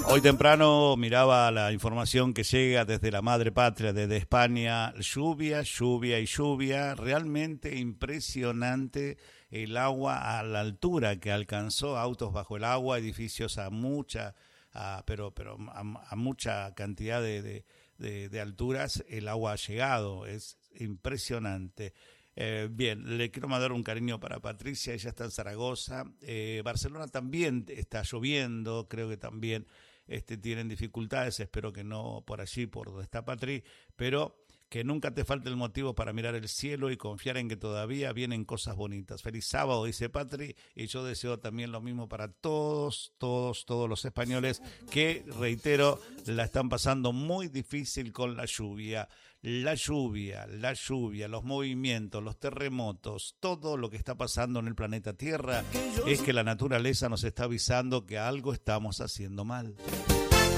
Hoy temprano miraba la información que llega desde la madre patria, desde España. Lluvia, lluvia y lluvia. Realmente impresionante el agua a la altura que alcanzó, autos bajo el agua, edificios a mucha, a mucha cantidad de alturas. El agua ha llegado, es impresionante. Bien, le quiero mandar un cariño para Patricia, ella está en Zaragoza. Barcelona también está lloviendo, creo que también tienen dificultades, espero que no por allí, por donde está Patri, pero que nunca te falte el motivo para mirar el cielo y confiar en que todavía vienen cosas bonitas. Feliz sábado, dice Patri, y yo deseo también lo mismo para todos los españoles que, reitero, la están pasando muy difícil con la lluvia. La lluvia, los movimientos, los terremotos, todo lo que está pasando en el planeta Tierra es que la naturaleza nos está avisando que algo estamos haciendo mal.